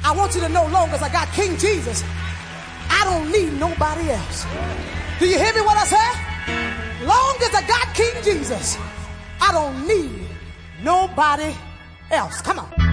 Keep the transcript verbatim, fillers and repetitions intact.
I want you to know, long as I got King Jesus, I don't need nobody else. Do you hear me what I say? Long as I got King Jesus, I don't need nobody else. Come on.